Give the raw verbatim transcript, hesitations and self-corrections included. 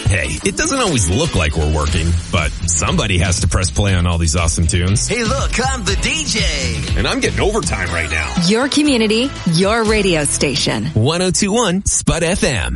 Hey, it doesn't always look like we're working, but somebody has to press play on all these awesome tunes. Hey, look, I'm the D J. And I'm getting overtime right now. Your community, your radio station. one oh two point one Spud F M.